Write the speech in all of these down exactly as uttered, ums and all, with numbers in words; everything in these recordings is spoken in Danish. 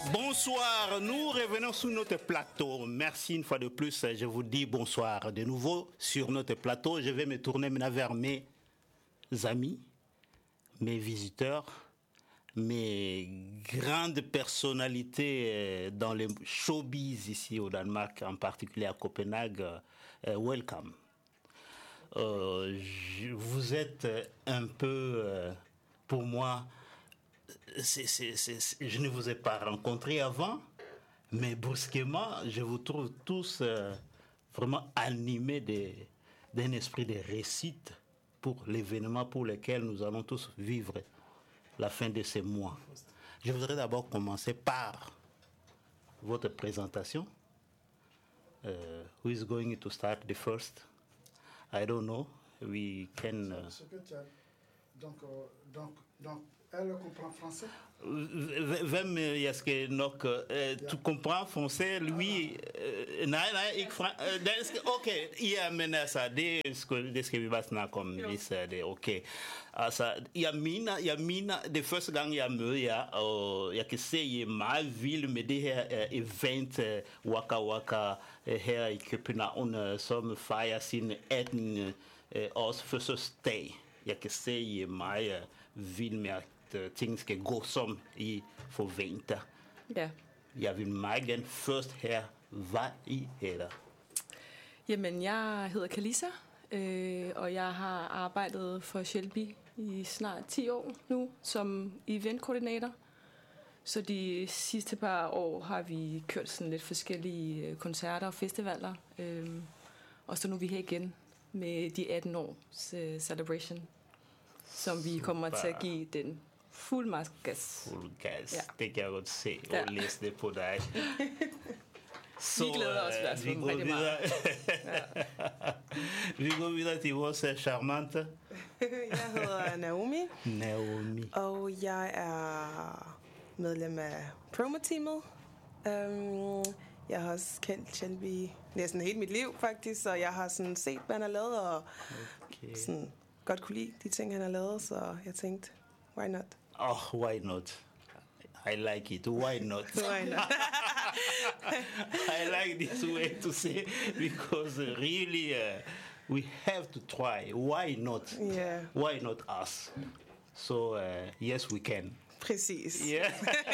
Bonsoir, nous revenons sur notre plateau. Merci une fois de plus, je vous dis bonsoir de nouveau sur notre plateau. Je vais me tourner maintenant vers mes amis, mes visiteurs, mes grandes personnalités dans les showbiz ici au Danemark, en particulier à Copenhague. Welcome. Euh, je, vous êtes un peu, euh, pour moi, c'est, c'est, c'est, je ne vous ai pas rencontré avant, mais brusquement, je vous trouve tous euh, vraiment animés de, d'un esprit de réussite pour l'événement pour lequel nous allons tous vivre la fin de ces mois. Je voudrais d'abord commencer par votre présentation. Uh, who is going to start the first? I don't know. We can. Uh... Donc, euh, donc, donc, elle comprend français. Vem est-ce que nog? Tu comprends français? Lui, nee, nee, ik vraag. Oké, ja, meneer, ça, det skal vi bare snakke om. Hvis det er okay. Altså, jeg mener, jeg mener, det første gang jeg møder jer, og jeg kan se, at I er meget vilde med det her event, Waka Waka, her i København, som fejrer sin attende års fødselsdag. Jeg kan se, at I er meget vilde med, at ting skal gå, som I forventer. Ja. Jeg vil meget gerne først her, hvad I hedder. Jamen, jeg hedder Kalisa, øh, og jeg har arbejdet for Shelby i snart ti år nu som eventkoordinator. Så de sidste par år har vi kørt sådan lidt forskellige koncerter og festivaler. Øh, og så nu er vi her igen med de atten års uh, celebration, som vi kommer til at give den fuld mask gas. Fuld gas, ja. Det kan jeg godt se og ja. Læse det på dig. Så, vi glæder os uh, vi går videre. Ja. Vi går videre til vores charmante. Jeg hedder Naomi. Naomi. Og jeg er medlem af promo-teamet. Um, Jeg har også kendt Shelby næsten hele mit liv, faktisk, så jeg har sådan set, hvad han har lavet, og okay. sådan godt kunne lide de ting, han har lavet, så jeg tænkte, why not? Oh, why not? I like it. Why not? Why not? I like this way to say, because uh, really uh, we have to try. Why not? Yeah. Why not us? So, uh, yes, we can. Præcis. Yeah.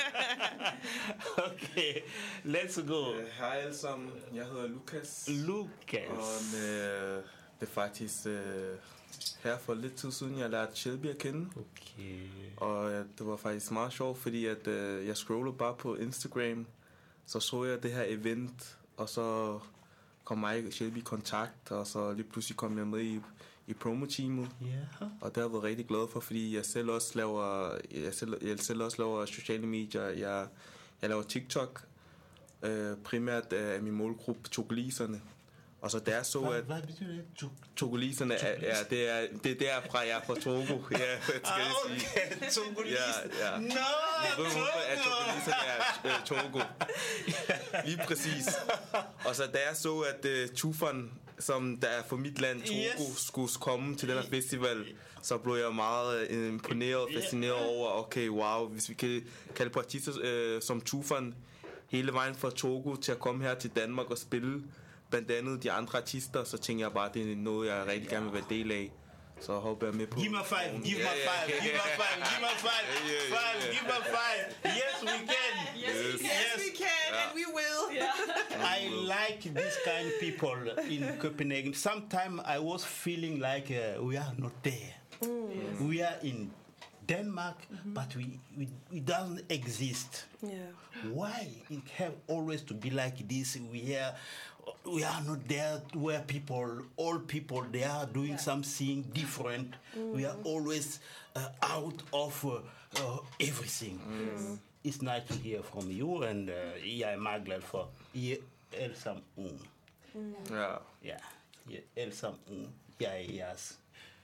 Okay, let's go. Hej alle sammen, jeg hedder Lukas. Lukas. Og med, det er faktisk uh, her for lidt tid siden, jeg lærte Shelby at kende. Okay. Og uh, det var faktisk meget sjovt, fordi at, uh, jeg scrollede bare på Instagram, så så jeg det her event, og så kom mig og Shelby i kontakt, og så lige pludselig kom jeg med i i promo-teamet, yeah. Og det har jeg været rigtig glad for, fordi jeg selv også laver, jeg selv, jeg selv også laver sociale medier. Jeg, jeg laver TikTok, øh, primært af min målgruppe, togoliserne. Og så der så, hvad, at hvad betyder det? Togoliserne er, ja, det er det er derfra, jeg er fra Togo. Ja, hvad skal jeg sige? Okay, togoliserne. Ja, ja. No, Togo. At togoliserne er øh, Togo. Lige præcis. Og så da jeg så, at uh, Tufan, som der er fra mit land, Togo, yes. skulle komme til den her festival, så blev jeg meget uh, imponeret og fascineret yeah. over, okay, wow, hvis vi kan kalde på artister uh, som Tufan hele vejen fra Togo til at komme her til Danmark og spille blandt andet de andre artister, så tænker jeg bare, det er noget, jeg rigtig gerne vil være del af. Så håber jeg med på. Give me five, give me five, give me five, give me five, five, give me five. Yes, we can. Yes, yes, yes we can, yeah. And we will. Yeah. I like this kind of people in Copenhagen. Sometimes I was feeling like uh, we are not there. Mm. Yes. We are in Denmark, mm-hmm. but we, we we doesn't exist. Yeah. Why it have always to be like this? We are we are not there where people, all people, they are doing yeah. something different. Mm. We are always uh, out of uh, uh, everything. Mm. It's nice to hear from you, and uh, jeg er meget glad for I er alle sammen unge. Mm. Ja. Ja, I er alle sammen unge. Jeg er jeres.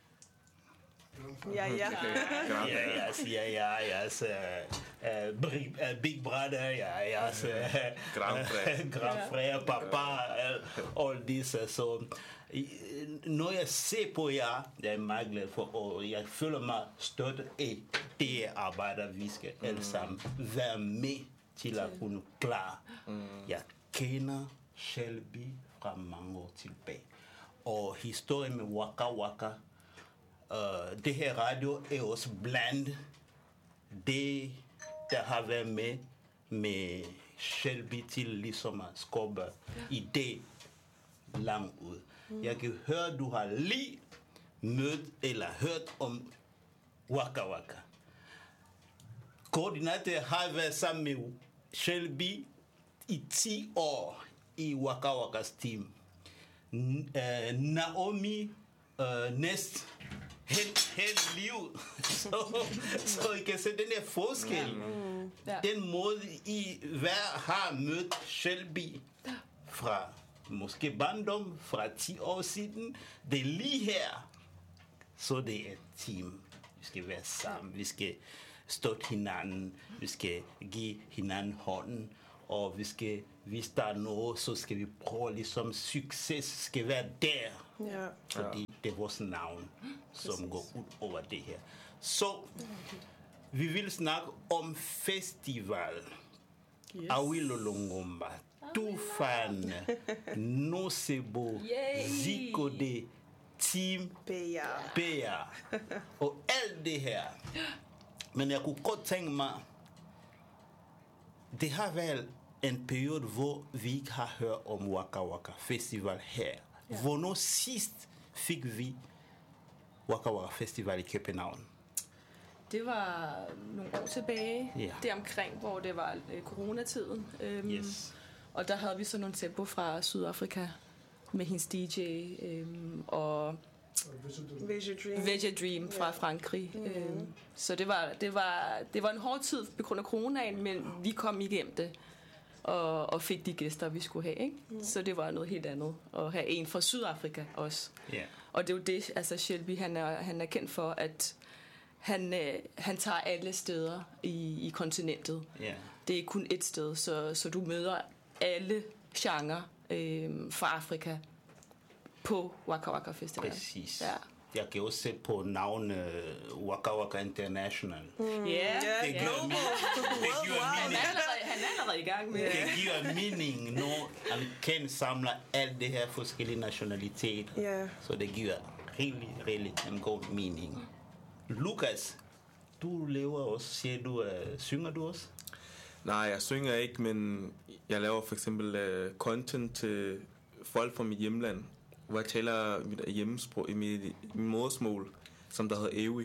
Ja, ja. Ja, yes, ja, ja, yes. Uh, uh, big, uh, big brother, ja, yes. Uh, Grandfrère. Grandfrère, papa, uh, all this. Uh, so, uh, når jeg ser på jer, jeg er meget glad for, og jeg føler mig stødt af det arbejder, vi skal alle sammen være med til at kunne klare. Jeg kender Shelby fra mange år tilbage. Og historien med Waka Waka, uh, det her radio er også blandt det, der har været med med Shelby til ligesom at skubbe idé langt ud. Mm. Jeg kan høre, du har lige mødt eller hørt om Waka Waka. Koordinator har været sammen med Shelby i ti år i Waka Wakas team. N- uh, Naomi uh, næst helt, helt liv. så, så I kan se den her forskel. Mm. Ja. Den måde I hver har mødt Shelby fra måske barndom, fra ti år siden. Det er lige her. Så det er et team. Vi skal være sammen. Vi skal støtte hinanden. Vi skal give hinanden hånden. Og vi skal, hvis der er noget, så skal vi prøve, ligesom succes skal være der. Ja. Fordi det er vores navn, som Præcis. Går ud over det her. Så vi vil snakke om festival. Yes. Awilo Longomba, Tufan, Nosebo, Zico de Team Pea og alt det her. Men jeg kunne godt tænke mig, det har været en periode, hvor vi ikke har hørt om Waka Waka Festival her. Ja. Hvornår sidst fik vi Waka Waka Festival i København? Det var nogle år tilbage, ja. Det omkring, hvor det var øh, coronatiden. Øhm, yes. Og der havde vi så nogle tempo fra Sydafrika med hendes D J øhm, og Visual Dream, Visual Dream fra yeah. Frankrig. Mm. Øhm, så det var, det, var, det var en hård tid på grund af coronaen, men vi kom igennem det og, og fik de gæster, vi skulle have. Ikke? Mm. Så det var noget helt andet at have en fra Sydafrika også. Yeah. Og det er jo det, altså Shelby, han er, han er kendt for, at han, øh, han tager alle steder i, i kontinentet. Yeah. Det er kun et sted, så, så du møder alle genrer øh, fra Afrika på Waka Waka Festival. Præcis. Ja. Jeg kan også se på navnet uh, Waka Waka International. Ja, mm. yeah. yeah, det giver mening. Han er allerede, han er allerede i gang med det. Det giver mening, når han kan samle alt det her forskellige nationaliteter. Yeah. Så det giver rigtig, rigtig en god mening. Lukas, du lever også, siger du, uh, synger du også? Nej, jeg synger ikke, men jeg laver for eksempel uh, content til folk fra mit hjemland, hvor jeg taler mit hjemmesprog i mit, mit modersmål, som der hedder Ewi.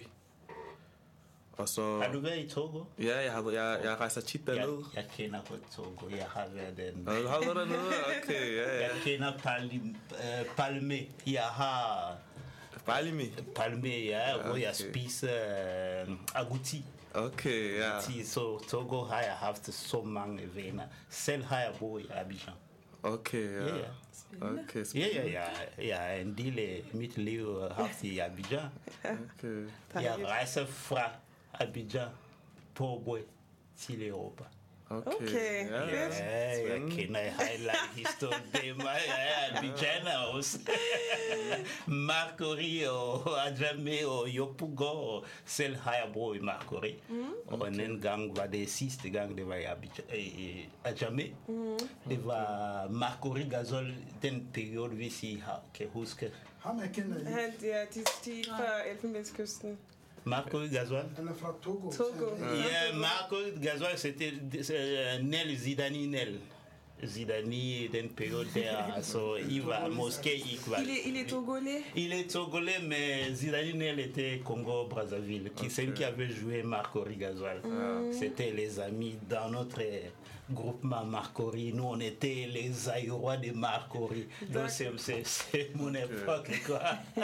Og så... Har du været i Togo? Ja, jeg, har, jeg, jeg rejser tit dernede. Jeg, jeg kender godt Togo, jeg har været dernede. Og du har været dernede? Okay, ja, ja. Jeg kender Palme, uh, Palme. Jeg har... Palme? Palme, ja, ja, hvor okay. jeg spiser uh, agouti. Okay, ja. Så Togo har jeg haft så mange venner. Selv har jeg boet i Abidjan. Okay, ja. Yeah. Okay, ja, ja, ja. Jeg er en del af mit liv haft i Abidjan. Okay. Jeg rejser fra Abidjan på vej til Europa. Okay, okay. Ja, ja, jeg kender highlight-historien. Det er mig, ja, Abidjan er også. Marcory og Adjamé og Yopougon, og selv har jeg boet i Marcory. Mm. Og en anden gang var det sidste gang, det var i Adjamé. Mm. Det var Marcory Gazol, den periode, hvis I har, kan huske. Ham jeg kender ikke. Han, ja, de, de er fra Elfenbenskysten. Marco Gazoil. Han er fra Togo. Togo. Ja, Marco Gazoil, c'était uh, Nel Zidani Nel. Zidani, den periode der, så il va mosquée, il va. Il est, il est togolais. Il est togolais, mais Zidani Nel était Congo-Brazzaville, qui c'est qui avait joué Marco Gazoil. Mm. C'était les amis dans notre groupement Marcory. Nous, on était les Aïrois de Marcory. Donc, c'est, c'est, c'est mon époque, quoi.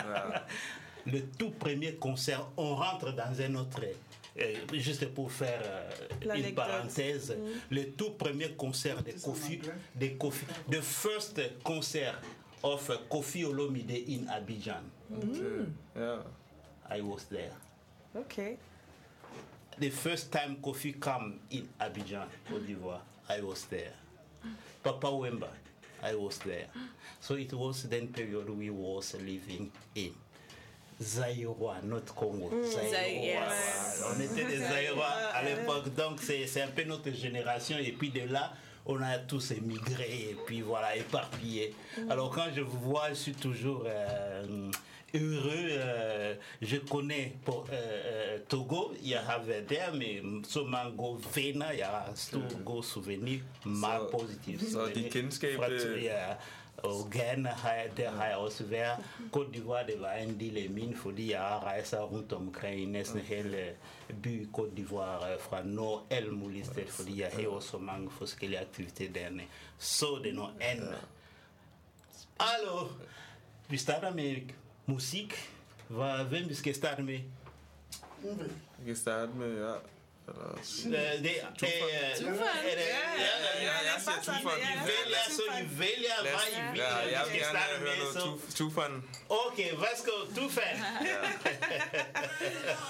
Le tout premier concert, on rentre dans un autre, euh, juste pour faire euh, une parenthèse, mm. le tout premier concert de Kofi, de Kofi, the first concert of Kofi Olomide in Abidjan. Okay. Yeah. I was there. Okay. The first time Kofi came in Abidjan, Côte d'Ivoire, I was there. Papa Wemba, I was there. So it was then period we was living in. Zaïrois, notre Congo. Mm, Zaïrois. yes. On était des Zaïrois à l'époque, donc c'est, c'est un peu notre génération. Et puis de là, on a tous émigré et puis voilà, éparpillés. Mm. Alors quand je vous vois, je suis toujours euh, heureux. Euh, je connais pour, euh, euh, Togo, il y avait there, mais Somango Vena, il y a Togo souvenir, mal positif. Så de kendskab... Og Ghana har, der har jeg også været. Côte d'Ivoire, det var en lille mine, fordi jeg rejser rundt omkring i næsten hele by Côte d'Ivoire fra nord alle mulige steder, fordi jeg har også mange forskellige aktiviteter dernede. Så det er noget andet. Hallo, vi starter med musik. Hvad, hvem vi skal starte med? Vi kan starte med, ja... Det er Tufan. Jeg siger Tufan. I vælger, så I vælger, hvad I vil. Jeg vil gerne høre noget Tufan. Okay, værsgo, Tufan.